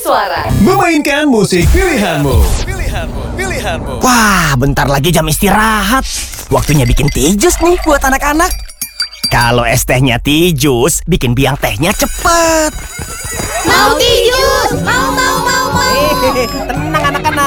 suara. Memainkan musik pilihanmu. Wah, bentar lagi jam istirahat. Waktunya bikin teh jus nih buat anak-anak. Kalau es tehnya teh jus, bikin biang tehnya cepet. Mau teh jus, mau. Tenang anak-anak.